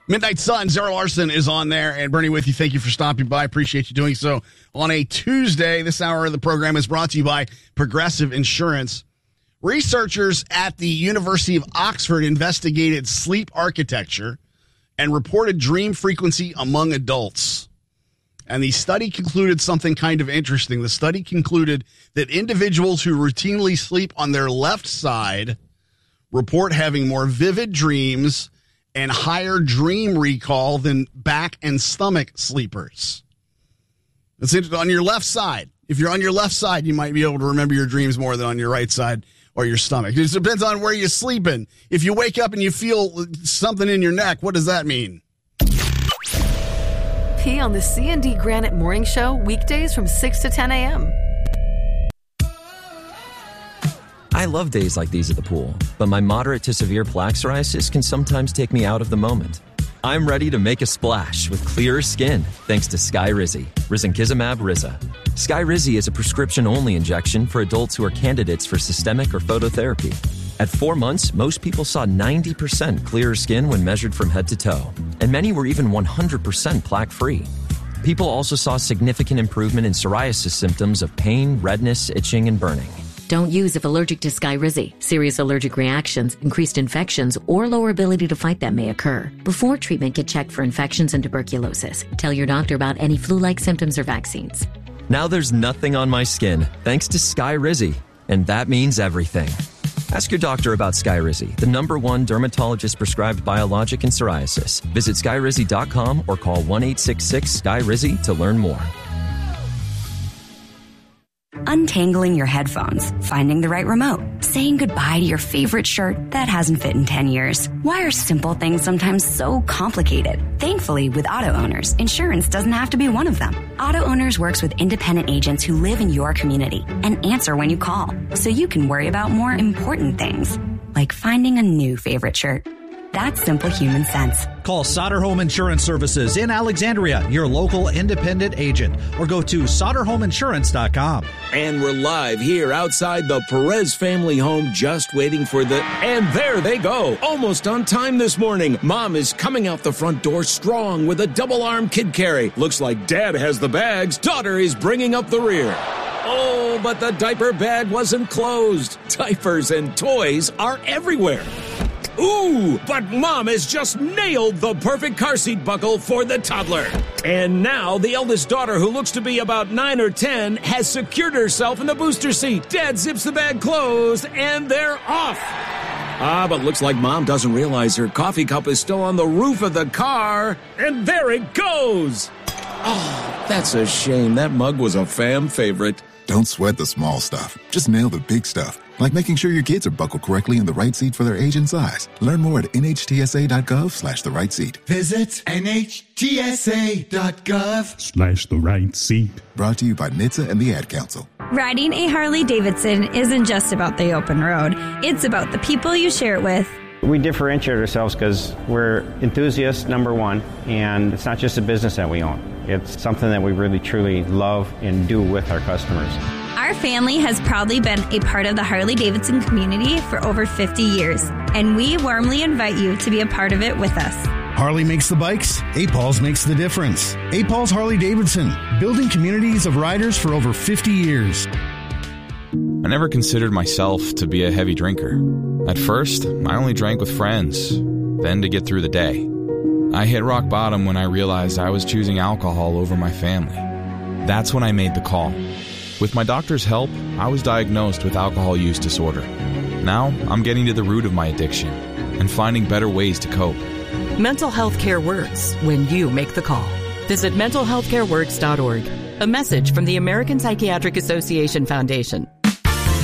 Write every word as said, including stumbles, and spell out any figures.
Midnight Sun, Zara Larson is on there, and Bernie with you. Thank you for stopping by. Appreciate you doing so on a Tuesday. This hour of the program is brought to you by Progressive Insurance. Researchers at the University of Oxford investigated sleep architecture and reported dream frequency among adults. And the study concluded something kind of interesting. The study concluded that individuals who routinely sleep on their left side report having more vivid dreams and higher dream recall than back and stomach sleepers. It's on your left side. If you're on your left side, you might be able to remember your dreams more than on your right side or your stomach. It depends on where you're sleeping. If you wake up and you feel something in your neck, what does that mean? P on the C and D Granite Morning Show, weekdays from six to ten a.m. I love days like these at the pool, but my moderate to severe plaque psoriasis can sometimes take me out of the moment. I'm ready to make a splash with clearer skin thanks to Skyrizi, risankizumab Riza. Skyrizi is a prescription-only injection for adults who are candidates for systemic or phototherapy. At four months, most people saw ninety percent clearer skin when measured from head to toe, and many were even one hundred percent plaque-free. People also saw significant improvement in psoriasis symptoms of pain, redness, itching, and burning. Don't use if allergic to Skyrizi. Serious allergic reactions, increased infections, or lower ability to fight them may occur. Before treatment, get checked for infections and tuberculosis. Tell your doctor about any flu-like symptoms or vaccines. Now there's nothing on my skin thanks to Skyrizi, and that means everything. Ask your doctor about Skyrizi, the number one dermatologist-prescribed biologic in psoriasis. Visit skyrizi dot com or call one eight six six Sky Rizi to learn more. Untangling your headphones, finding the right remote, saying goodbye to your favorite shirt that hasn't fit in ten years. Why are simple things sometimes so complicated? Thankfully, with Auto Owners, insurance doesn't have to be one of them. Auto Owners works with independent agents who live in your community and answer when you call, so you can worry about more important things, like finding a new favorite shirt. That's simple human sense. Call Sauter Home Insurance Services in Alexandria, your local independent agent, or go to sauter home insurance dot com. And we're live here outside the Perez family home, just waiting for the... And there they go, almost on time this morning. Mom is coming out the front door strong with a double-arm kid carry. Looks like Dad has the bags. Daughter is bringing up the rear. Oh, but the diaper bag wasn't closed. Diapers and toys are everywhere. Ooh, but Mom has just nailed the perfect car seat buckle for the toddler. And now the eldest daughter, who looks to be about nine or ten, has secured herself in the booster seat. Dad zips the bag closed, and they're off. Ah, but looks like Mom doesn't realize her coffee cup is still on the roof of the car. And there it goes. Oh, that's a shame. That mug was a fam favorite. Don't sweat the small stuff. Just nail the big stuff. Like making sure your kids are buckled correctly in the right seat for their age and size. Learn more at nhtsa.gov slash the right seat. Visit nhtsa.gov slash the right seat. Brought to you by N H T S A and the Ad Council. Riding a Harley-Davidson isn't just about the open road. It's about the people you share it with. We differentiate ourselves because we're enthusiasts, number one, and it's not just a business that we own. It's something that we really, truly love and do with our customers. Our family has proudly been a part of the Harley-Davidson community for over fifty years, and we warmly invite you to be a part of it with us. Harley makes the bikes, A P A Ls makes the difference. A P A Ls Harley-Davidson, building communities of riders for over fifty years. I never considered myself to be a heavy drinker. At first, I only drank with friends, then to get through the day. I hit rock bottom when I realized I was choosing alcohol over my family. That's when I made the call. With my doctor's help, I was diagnosed with alcohol use disorder. Now, I'm getting to the root of my addiction and finding better ways to cope. Mental health care works when you make the call. Visit mental health care works dot org. A message from the American Psychiatric Association Foundation.